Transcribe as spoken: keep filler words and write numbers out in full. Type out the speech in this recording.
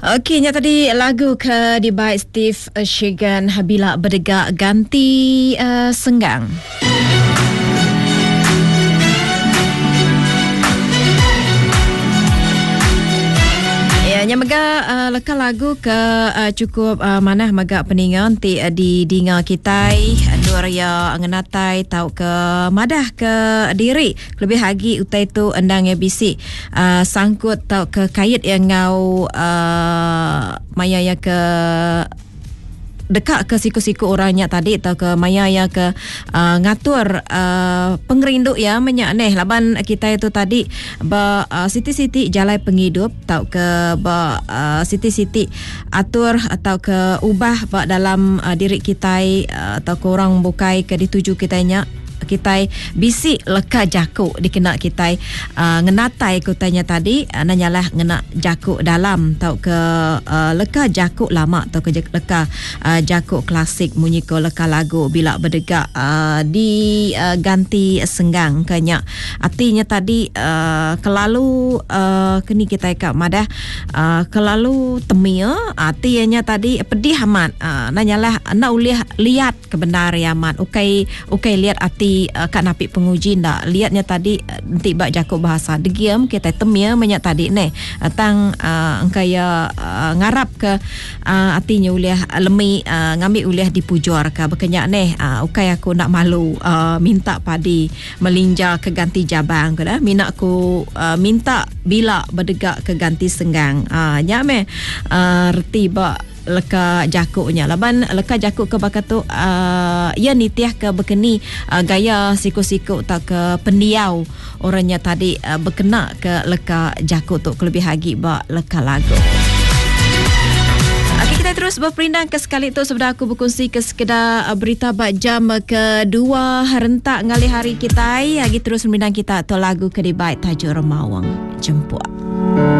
Okey, nya tadi lagu ke di by Steve Shigan, Bila Berdegak Ganti uh, Senggang. Nya mega uh, leka lagu ke uh, cukup uh, mana mega peningan ti uh, di dinga kitai nur ya ngenatai tau ke madah ke diri lebih lagi utai tu endang ya bisi uh, sangkut tau ke kait yang ngau uh, maya ya ke dekat ke siku-siku orangnya tadi atau ke maya ya ke uh, ngatur uh, pengerindu ya menyak neh laban kita itu tadi ba uh, siti-siti jalai penghidup atau ke ba uh, siti-siti atur atau ke ubah ba dalam uh, diri kita uh, atau ke orang bukai ke dituju kitanya kita bisi leka jakuk dikena kita uh, ngenatai kutanya tadi uh, nanyalah ngena jakuk dalam tau ke uh, leka jakuk lama tau ke leka uh, jakuk klasik munyi ko leka lagu Bila Berdegak uh, di uh, ganti senggang kanya artinya tadi uh, kelalu uh, kini kita kat madah uh, kelalu temia artinya tadi pedih amat uh, nanyalah nak uliah lihat kebenaran amat ukai ukai lihat arti Uh, kat napik penguji ndak lihatnya tadi nanti bak jakuk bahasa degiam kita temia banyak tadi ni uh, tang uh, engkaya uh, ngarap ke uh, artinya uliah lemi uh, ngambil uliah dipujur ke berkenyak ni uh, ukai aku nak malu uh, minta padi melinja ke ganti jabang ke dah minak aku uh, minta bila berdegak ke ganti senggang uh, nyak me uh, reti bak leka jakuknya laban leka jakuk ke bakat tu uh, ia nitiah ke berkeni uh, gaya siku-siku tak ke pendiau orangnya tadi uh, berkena ke leka jakuk tu lebih lagi bak leka lagu. Okay, kita terus berperindang ke sekali tu sebab aku berkongsi ke sekedar uh, berita bak jam kedua rentak ngali hari kita lagi terus berperindang kita tu lagu ke di baik tajuk Remawang Jemput.